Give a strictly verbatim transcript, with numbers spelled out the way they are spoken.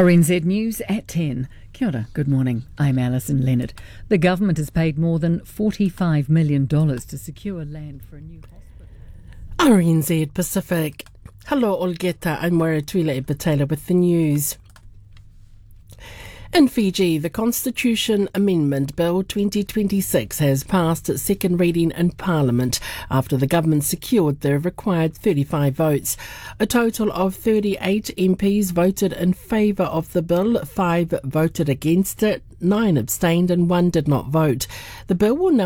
R N Z News at ten. Kia ora, good morning. I'm Alison Leonard. The government has paid more than forty-five million dollars to secure land for a new hospital. R N Z Pacific. Hello, Olgeta. I'm Waratwila Ibataila with the news. In Fiji, the Constitution Amendment Bill twenty twenty-six has passed its second reading in Parliament after the government secured the required thirty-five votes. A total of thirty-eight M Ps voted in favour of the bill, five voted against it, nine abstained and one did not vote. The bill will now